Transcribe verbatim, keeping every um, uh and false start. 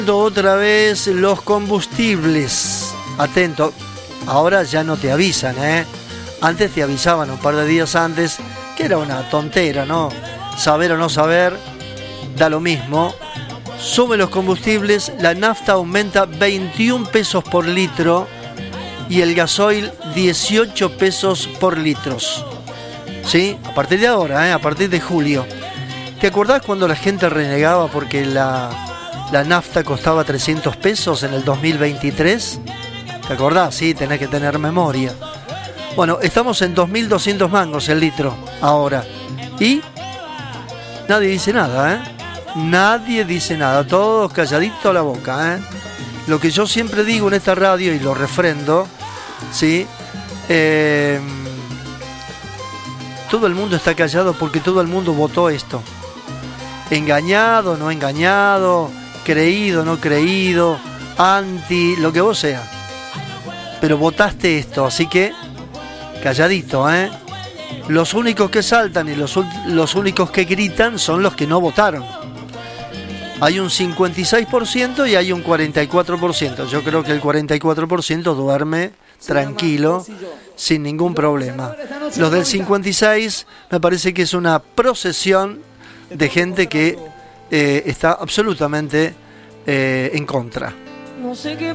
Otra vez los combustibles. Atento, ahora ya no te avisan, ¿eh? Antes te avisaban un par de días antes, que era una tontera, ¿no? Saber o no saber, da lo mismo. Sube los combustibles, la nafta aumenta veintiún pesos por litro y el gasoil dieciocho pesos por litros. ¿Sí? A partir de ahora, ¿eh? A partir de julio. ¿Te acordás cuando la gente renegaba porque la, la nafta costaba trescientos pesos en el dos mil veintitrés? ¿Te acordás? Sí, tenés que tener memoria. Bueno, estamos en dos mil doscientos mangos el litro ahora. Y nadie dice nada, ¿eh? Nadie dice nada, todos calladitos a la boca, ¿eh? Lo que yo siempre digo en esta radio y lo refrendo, ¿sí? Eh, todo el mundo está callado porque todo el mundo votó esto. Engañado, no engañado, creído, no creído, anti, lo que vos sea. Pero votaste esto, así que calladito, ¿eh? Los únicos que saltan y los, los únicos que gritan son los que no votaron. Hay un cincuenta y seis por ciento y hay un cuarenta y cuatro por ciento. Yo creo que el cuarenta y cuatro por ciento duerme tranquilo, sin ningún problema. Los del cincuenta y seis me parece que es una procesión de gente que eh, está absolutamente eh, en contra.